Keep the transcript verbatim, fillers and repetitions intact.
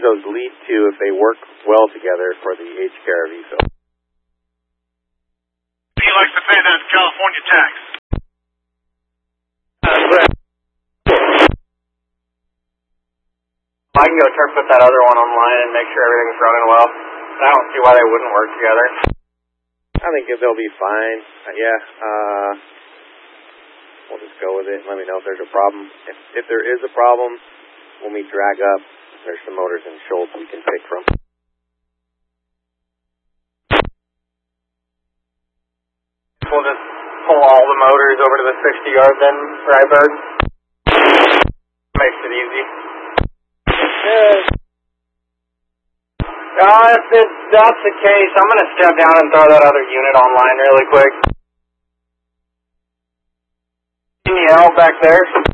those lead to if they work well together for the H K R V filter. He likes to pay that California tax. I can go try to put that other one online and make sure everything's running well. I don't see why they wouldn't work together. I think they'll be fine. Uh, yeah, uh, we'll just go with it. Let me know if there's a problem. If, if there is a problem, when we drag up, there's some motors in Schultz we can pick from. We'll just pull all the motors over to the sixty yard then, right, Bird? Makes it easy. Yeah. Uh, if it, that's the case, I'm going to step down and throw that other unit online really quick. Can you help back there?